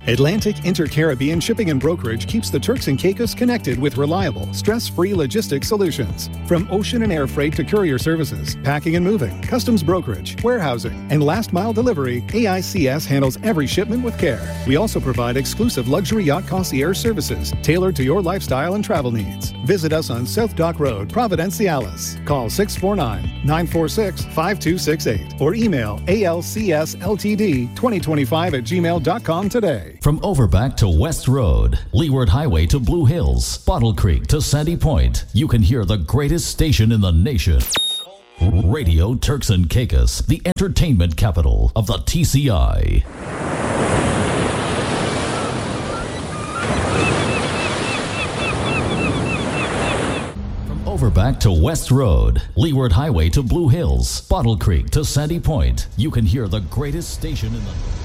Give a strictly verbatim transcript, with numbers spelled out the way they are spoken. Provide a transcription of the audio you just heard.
Atlantic Intercaribbean Shipping and Brokerage keeps the Turks and Caicos connected with reliable, stress-free logistics solutions. From ocean and air freight to courier services, packing and moving, customs brokerage, warehousing, and last-mile delivery, A I C S handles every shipment with care. We also provide exclusive luxury yacht concierge services tailored to your lifestyle and travel needs. Visit us on South Dock Road, Providenciales. Call six four nine, nine four six, five two six eight or email A L C S L T D twenty twenty-five at gmail dot com today. From Overback to West Road, Leeward Highway to Blue Hills, Bottle Creek to Sandy Point, you can hear the greatest station in the nation. Radio Turks and Caicos, the entertainment capital of the T C I. From Overback to West Road, Leeward Highway to Blue Hills, Bottle Creek to Sandy Point, you can hear the greatest station in the